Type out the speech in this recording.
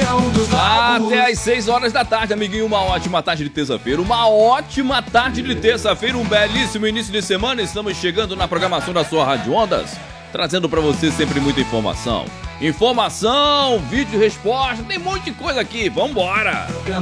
Até às 6 horas da tarde, amiguinho. Uma ótima tarde de terça-feira. Uma ótima tarde de terça-feira. Um belíssimo início de semana. Estamos chegando na programação da sua Rádio Ondas, trazendo pra você sempre muita informação. Informação, vídeo, resposta. Tem um monte de coisa aqui. Vambora!